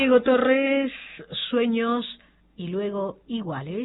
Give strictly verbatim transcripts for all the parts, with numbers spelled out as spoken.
Diego Torres, Sueños y luego Iguales.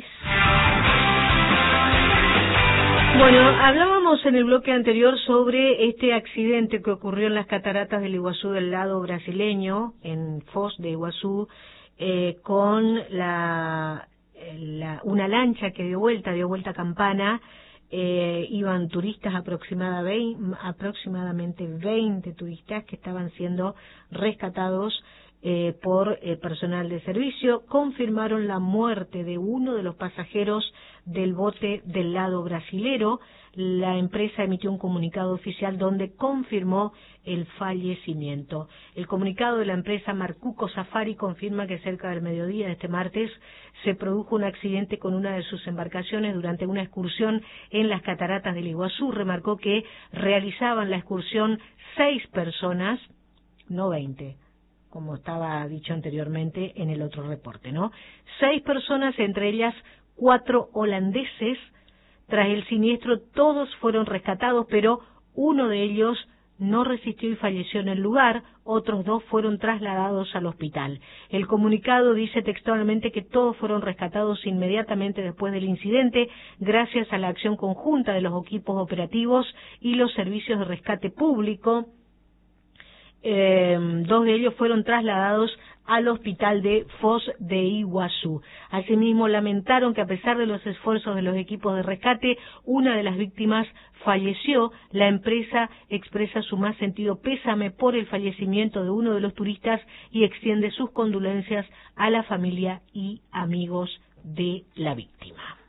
Bueno, hablábamos en el bloque anterior sobre este accidente que ocurrió en las cataratas del Iguazú del lado brasileño, en Foz de Iguazú, eh, con la, la, una lancha que dio vuelta, dio vuelta a campana. Eh, iban turistas aproximadamente, aproximadamente veinte turistas que estaban siendo rescatados eh, por eh, personal de servicio. Confirmaron la muerte de uno de los pasajeros del bote del lado brasilero. La empresa emitió un comunicado oficial donde confirmó el fallecimiento. El comunicado de la empresa Marcuco Safari confirma que cerca del mediodía de este martes se produjo un accidente con una de sus embarcaciones durante una excursión en las cataratas del Iguazú. Remarcó que realizaban la excursión seis personas, no veinte, como estaba dicho anteriormente en el otro reporte, ¿no? Seis personas, entre ellas cuatro holandeses. Tras el siniestro todos fueron rescatados, pero uno de ellos no resistió y falleció en el lugar. Otros dos fueron trasladados al hospital. El comunicado dice textualmente que todos fueron rescatados inmediatamente después del incidente, gracias a la acción conjunta de los equipos operativos y los servicios de rescate público. Eh, dos de ellos fueron trasladados al hospital de Foz de Iguazú. Asimismo, lamentaron que a pesar de los esfuerzos de los equipos de rescate, una de las víctimas falleció. La empresa expresa su más sentido pésame por el fallecimiento de uno de los turistas y extiende sus condolencias a la familia y amigos de la víctima.